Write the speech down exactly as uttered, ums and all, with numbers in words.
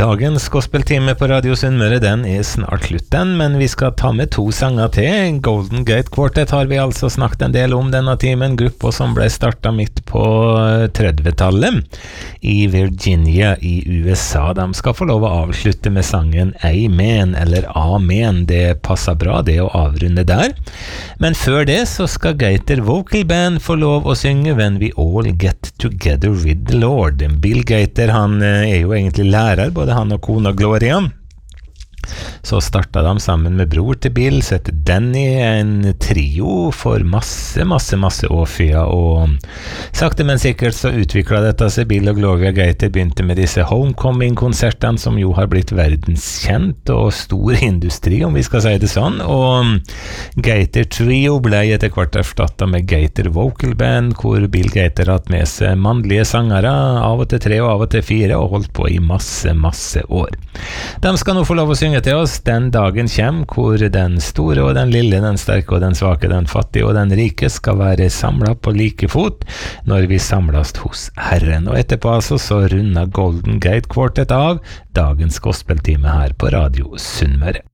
Dagens gospeltime på Radio Sunnmøre, den er snart slutten, men vi skal ta med to sanger til. Golden Gate Quartet har vi altså snakket en del om denne timen, gruppa som ble startet midt på trettitallet i Virginia i U S A. De skal få lov å avslutte med sangen Amen, eller Amen. Det passer bra det å avrunde der. Men før det så skal Gaiter Vocal Band få lov å synge When We All Get Together with the Lord. Bill Gaiter, han er jo egentlig lærer, både han og kona Gloria. Så startet de sammen med bror til Bill, så heter Danny, en trio for masse, masse, masse år siden, og sakte men sikkert så utviklet dette seg. Bill og Gloria Gaiter begynte med disse Homecoming-konsertene, som jo har blitt verdenskjent og stor industri, om vi skal si det sånn, og Gaiter Trio ble etter hvert erstattet med Gaiter Vocal Band, hvor Bill Gaiter har hatt med seg mannlige sangere, av og til tre og av og til fire, og holdt på i masse, masse år. De skal nå få lov å synge til oss Den dagen kjem, hvor den store og den lille, den sterke og den svake, den fattige og den rike skal være samlet på like fot når vi samles hos Herren. Og etterpå altså så runder Golden Gate Quartet av dagens gospeltime her på Radio Sunnmøre.